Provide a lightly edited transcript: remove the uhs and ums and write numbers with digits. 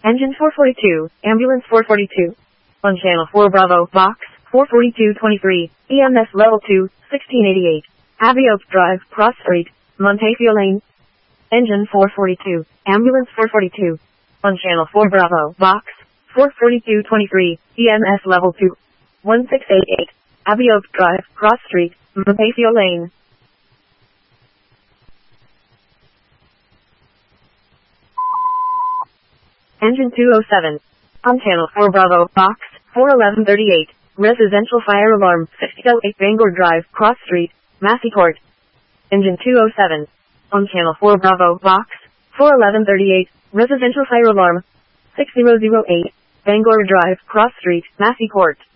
Engine 442, Ambulance 442. On Channel 4 Bravo, Box 44223, EMS Level 2, 1688. Abbey Oaks Drive, Cross Street, Montefiore Lane. Engine 442, Ambulance 442. On Channel 4 Bravo, Box 44223, EMS Level 2, 1688. Abbey Oaks Drive, Cross Street, Montefiore Lane. Engine 207. On Channel 4 Bravo, Box 41138. Residential fire alarm, 608 Bangor Drive, Cross Street, Massey Court. Engine 207. On Channel 4 Bravo, Box 41138. Residential fire alarm, 6008 Bangor Drive, Cross Street, Massey Court.